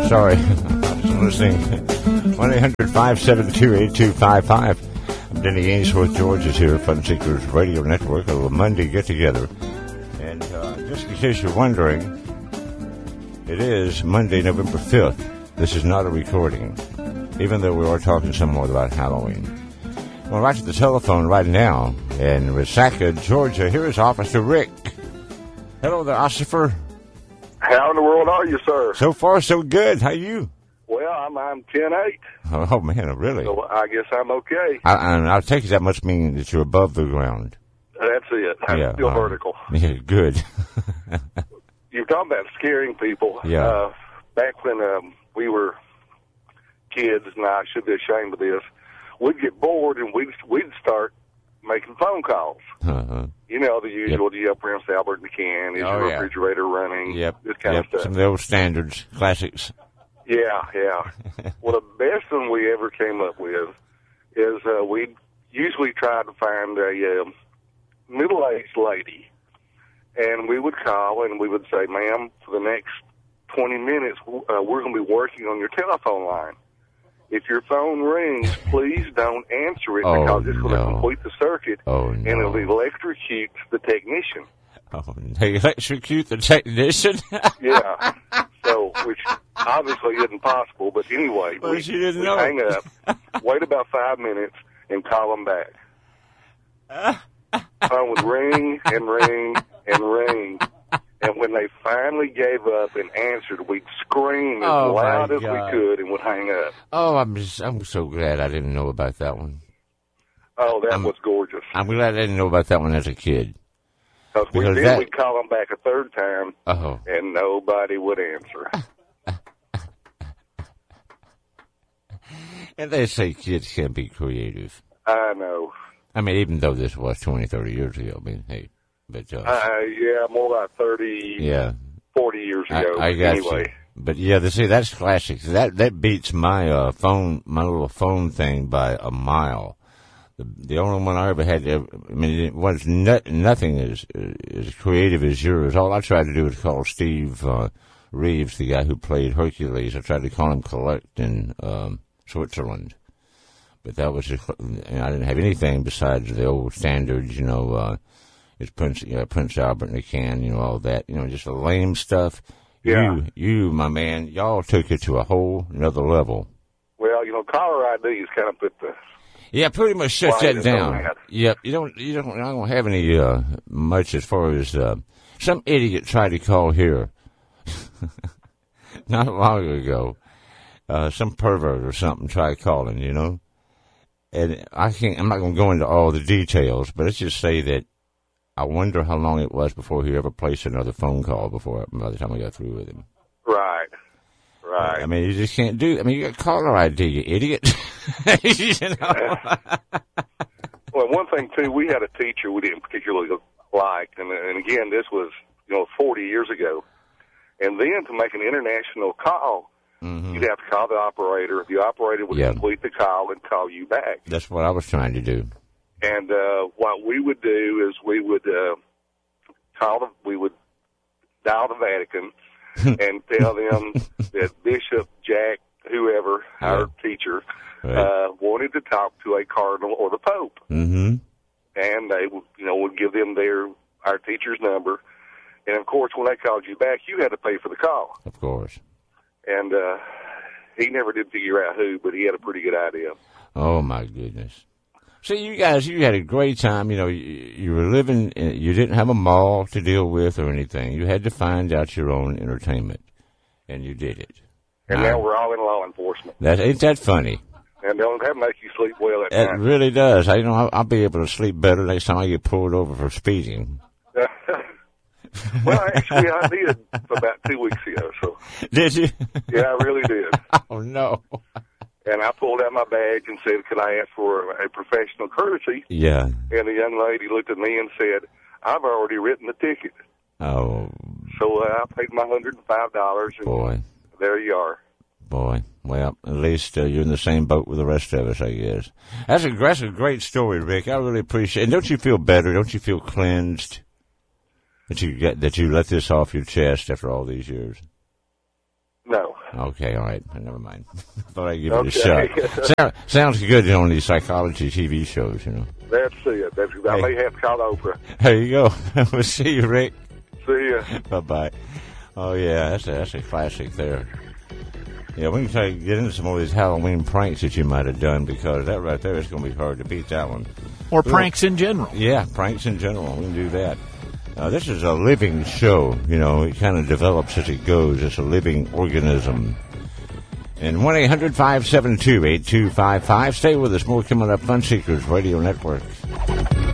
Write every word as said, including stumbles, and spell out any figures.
Sorry. I was listening. one eight hundred five seven two eight two five five. I'm Denny Ainsworth. George is here at Fun Seekers Radio Network. A little Monday get-together. And uh, just in case you're wondering, it is Monday, November fifth. This is not a recording, even though we are talking somewhat about Halloween. Well, right to the telephone right now in Resaca, Georgia. Here is Officer Rick. Hello there, Officer. How in the world are you, sir? So far, so good. How are you? Well, I'm I'm ten eight. Oh, oh man, really? So I guess I'm okay. I, and I'll take it that must mean that you're above the ground. That's it. I'm yeah, still uh, vertical. Yeah, good. You're talking about scaring people. Yeah. Uh, back when um, we were kids, and I should be ashamed of this, we'd get bored and we'd, we'd start making phone calls. Uh-huh. You know, the usual, do you have Prince Albert and can? Is Oh, your yeah. refrigerator running? Yep. This kind yep. of stuff. Some of the old standards, classics. Yeah, yeah. Well, the best one we ever came up with is uh, we usually try to find a uh, middle-aged lady, and we would call and we would say, ma'am, for the next twenty minutes, uh, we're going to be working on your telephone line. If your phone rings, please don't answer it Oh, because it's going to no. complete the circuit, Oh, and no. it'll electrocute the technician. Oh, they electrocute the technician? Yeah. So, which obviously isn't possible, but anyway, Well, we, she didn't we know. hang up, wait about five minutes, and call them back. Phone would ring and ring and ring, and when they finally gave up and answered, we'd scream as Oh, my loud as God. we could and would hang up. Oh, I'm just, I'm so glad I didn't know about that one. Oh, that I'm- was gorgeous. I'm glad I didn't know about that one as a kid. Because we because then that- we'd call them back a third time, Oh. and nobody would answer. And they say kids can be creative. I know. I mean, even though this was twenty, thirty years ago. I mean, hey, but, uh, Uh, yeah, more like thirty, yeah. forty years I, ago. I got anyway. you. But yeah, they see that's classic. That that beats my uh, phone, my little phone thing by a mile. The, the only one I ever had, to, I mean, it was not, nothing as as creative as yours. All I tried to do was call Steve uh, Reeves, the guy who played Hercules. I tried to call him Collect in um, Switzerland, but that was just, I didn't have anything besides the old standards, you know. Uh, it's Prince, you know, Prince Albert and the can, you know, all that, you know, just the lame stuff. Yeah. You, you, my man, y'all took it to a whole another level. Well, you know, caller I D has kind of put the Yeah, pretty much shut Why that is it so down. bad? Yep, you don't, you don't, I don't have any uh, much as far as uh, some idiot tried to call here not long ago. Uh, some pervert or something tried calling, you know, and I can't. I'm not going to go into all the details, but let's just say that I wonder how long it was before he ever placed another phone call before by the time I got through with him. right, right. I mean, you just can't do. I mean, you got caller I D, you idiot. You know? Well, one thing too, we had a teacher we didn't particularly like, and, and again, this was you know forty years ago. And then to make an international call, Mm-hmm. you'd have to call the operator. The operator would Yeah. complete the call and call you back. That's what I was trying to do. And uh, what we would do is we would uh, call the, we would dial the Vatican and tell them that Bishop Jack, whoever, our Yeah. teacher, Right. uh, wanted to talk to a cardinal or the Pope. Mm-hmm. And they would, you know, would give them their our teacher's number. And of course, when they called you back, you had to pay for the call. Of course. And uh, he never did figure out who, but he had a pretty good idea. Oh my goodness. See, you guys, you had a great time. You know, you, you were living, in, you didn't have a mall to deal with or anything. You had to find out your own entertainment, and you did it. And now we're all in law enforcement. That ain't that funny? And don't that make you sleep well at It night? really does. I you know I'll, I'll be able to sleep better next time I get pulled over for speeding. Well, actually, I did about two weeks ago. So Did you? yeah, I really did. Oh no. And I pulled out my badge and said, "Could I ask for a professional courtesy?" Yeah. And the young lady looked at me and said, "I've already written the ticket." Oh So uh, I paid my one hundred five dollars, and boy, there you are. boy. Well, at least uh, you're in the same boat with the rest of us, I guess. That's a that's a great story, Rick. I really appreciate it. And don't you feel better? Don't you feel cleansed that you get that you let this off your chest after all these years? No. Okay, all right. Never mind. Thought I'd give it Okay. a shot. Sound, sounds good on these psychology T V shows, you know. That's it. That's, I Hey. may have to call Oprah. There you go. We'll see you, Rick. See ya. Bye-bye. Oh, yeah, that's a, that's a classic there. Yeah, we can try to get into some more of these Halloween pranks that you might have done, because that right there is going to be hard to beat that one. Or pranks in general. Yeah, pranks in general. We can do that. Uh, this is a living show. You know, it kind of develops as it goes. It's a living organism. And one eight hundred five seven two eight two five five. Stay with us. More coming up. Fun Seekers Radio Network.